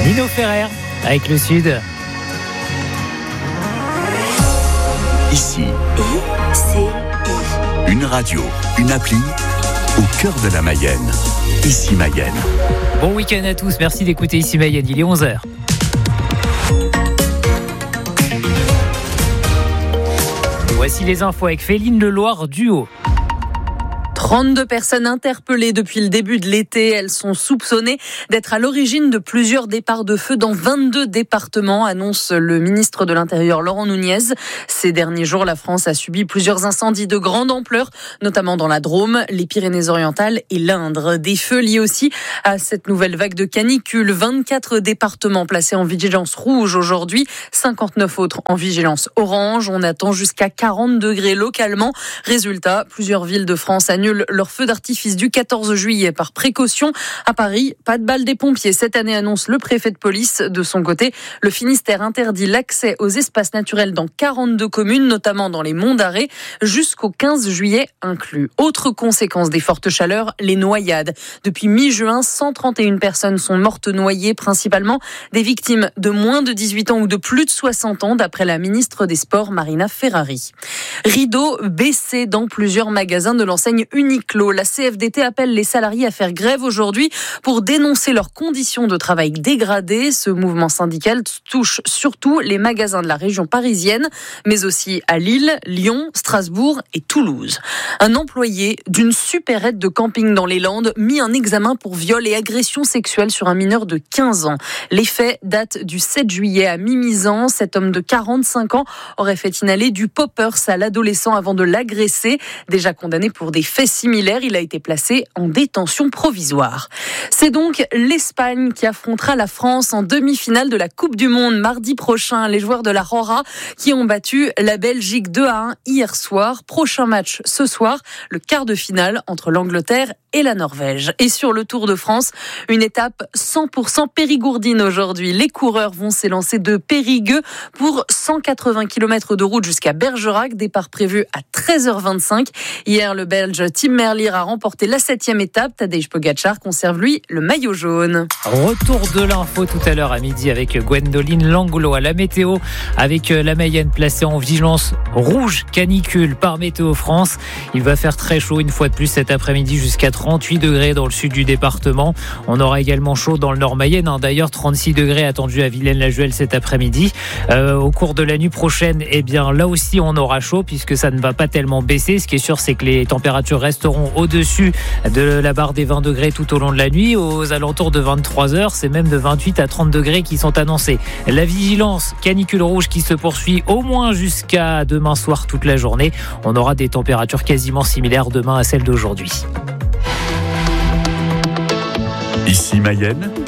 Nino Ferrer avec le Sud. Ici, une radio, une appli au cœur de la Mayenne. Ici Mayenne. Bon week-end à tous, merci d'écouter Ici Mayenne, il est 11h. Voici les infos avec Féline Leloir Duo. 32 personnes interpellées depuis le début de l'été. Elles sont soupçonnées d'être à l'origine de plusieurs départs de feu dans 22 départements, annonce le ministre de l'Intérieur Laurent Nunez. Ces derniers jours, la France a subi plusieurs incendies de grande ampleur, notamment dans la Drôme, les Pyrénées-Orientales et l'Indre. Des feux liés aussi à cette nouvelle vague de canicule. 24 départements placés en vigilance rouge aujourd'hui, 59 autres en vigilance orange. On attend jusqu'à 40 degrés localement. Résultat, plusieurs villes de France annulent leur feu d'artifice du 14 juillet par précaution. À Paris, pas de bal des pompiers. Cette année, annonce le préfet de police. De son côté, le Finistère interdit l'accès aux espaces naturels dans 42 communes, notamment dans les monts d'Arrée, jusqu'au 15 juillet inclus. Autre conséquence des fortes chaleurs, les noyades. Depuis mi-juin, 131 personnes sont mortes noyées, principalement des victimes de moins de 18 ans ou de plus de 60 ans, d'après la ministre des Sports, Marina Ferrari. Rideau baissé dans plusieurs magasins de l'enseigne Uniqlo. La CFDT appelle les salariés à faire grève aujourd'hui pour dénoncer leurs conditions de travail dégradées. Ce mouvement syndical touche surtout les magasins de la région parisienne, mais aussi à Lille, Lyon, Strasbourg et Toulouse. Un employé d'une supérette de camping dans les Landes mis en examen pour viol et agression sexuelle sur un mineur de 15 ans. Les faits datent du 7 juillet à Mimizan. Cet homme de 45 ans aurait fait inhaler du poppers à l'adolescent avant de l'agresser. Déjà condamné pour des faits similaires, il a été placé en détention provisoire. C'est donc l'Espagne qui affrontera la France en demi-finale de la Coupe du Monde mardi prochain. Les joueurs de la Rora qui ont battu la Belgique 2-1 hier soir. Prochain match ce soir, le quart de finale entre l'Angleterre et la Norvège. Et sur le Tour de France, une étape 100% périgourdine aujourd'hui. Les coureurs vont s'élancer de Périgueux pour 180 km de route jusqu'à Bergerac. Départ prévu à 13h25. Hier, le Belge Tim Merlier a remporté la 7e étape. Tadej Pogacar conserve, lui, le maillot jaune. Retour de l'info tout à l'heure à midi avec Gwendoline Langlo à la météo, avec la Mayenne placée en vigilance rouge canicule par Météo France. Il va faire très chaud une fois de plus cet après-midi, jusqu'à 38 degrés dans le sud du département. On aura également chaud dans le nord Mayenne. D'ailleurs, 36 degrés attendus à Villaine-la-Juhel cet après-midi. Au cours de la nuit prochaine, là aussi, on aura chaud puisque ça ne va pas tellement baisser. Ce qui est sûr, c'est que les températures resteront au-dessus de la barre des 20 degrés tout au long de la nuit. Aux alentours de 23 heures, c'est même de 28 à 30 degrés qui sont annoncés. La vigilance canicule rouge qui se poursuit au moins jusqu'à demain soir toute la journée. On aura des températures quasiment similaires demain à celles d'aujourd'hui. Ici Mayenne,